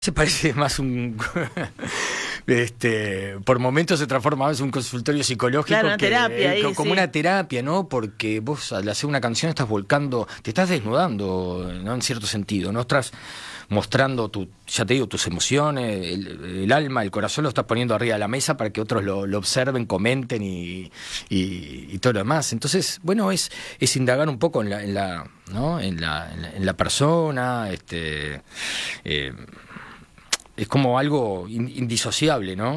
Se parece más por momentos se transforma más en un consultorio psicológico, claro, una terapia ahí, como sí. una terapia, ¿no? Porque vos al hacer una canción estás volcando, te estás desnudando, ¿no? En cierto sentido, ¿no? Estás mostrando ya te digo, tus emociones, el alma, el corazón, lo estás poniendo arriba de la mesa para que otros lo observen, comenten y todo lo demás. Entonces, bueno, es indagar un poco ¿no? en la persona, es como algo indisociable, ¿no?